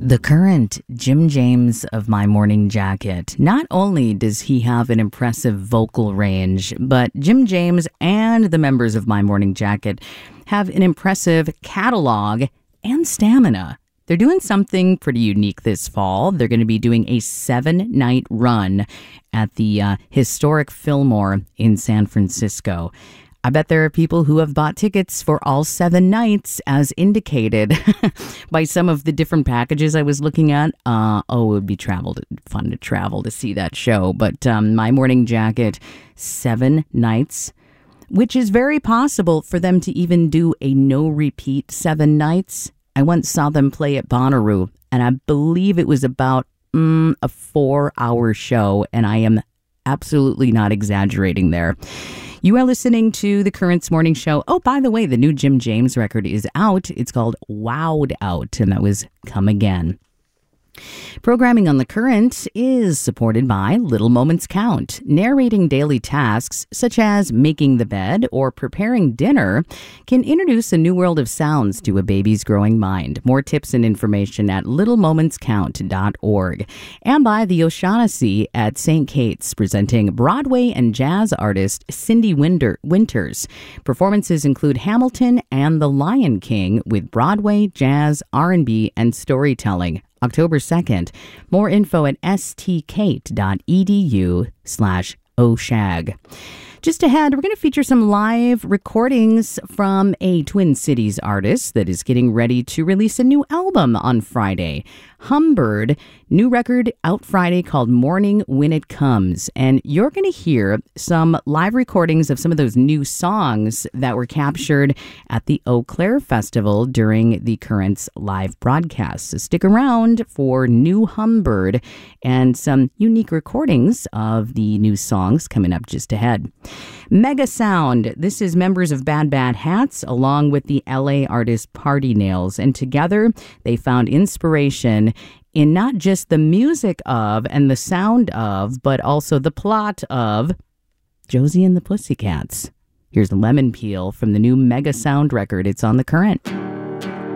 The current Jim James of My Morning Jacket. Not only does he have an impressive vocal range, but Jim James and the members of My Morning Jacket have an impressive catalog and stamina. They're doing something pretty unique this fall. They're going to be doing a 7-night run at the historic Fillmore in San Francisco. I bet there are people who have bought tickets for all 7 nights, as indicated by some of the different packages I was looking at. It would be fun to travel to see that show. But My Morning Jacket, 7 nights, which is very possible for them to even do a no-repeat 7 nights. I once saw them play at Bonnaroo, and I believe it was about a 4-hour show, and I am absolutely not exaggerating there. You are listening to The Currents Morning Show. Oh, by the way, the new Jim James record is out. It's called Wowed Out, and that was Come Again. Programming on The Current is supported by Little Moments Count. Narrating daily tasks such as making the bed or preparing dinner can introduce a new world of sounds to a baby's growing mind. More tips and information at littlemomentscount.org. And by the O'Shaughnessy at St. Kate's, presenting Broadway and jazz artist Cindy Winters. Performances include Hamilton and The Lion King with Broadway, jazz, R&B, and storytelling. October 2nd. More info at stkate.edu/oshag. Just ahead, we're going to feature some live recordings from a Twin Cities artist that is getting ready to release a new album on Friday. Humbird, new record out Friday called Morning When It Comes. And you're going to hear some live recordings of some of those new songs that were captured at the Eau Claire Festival during the Currents live broadcast. So stick around for new Humbird and some unique recordings of the new songs coming up just ahead. Mega Sound. This is members of Bad Bad Hats along with the LA artist Party Nails. And together they found inspiration in not just the music of and the sound of, but also the plot of Josie and the Pussycats. Here's Lemon Peel from the new Mega Sound record. It's on The Current.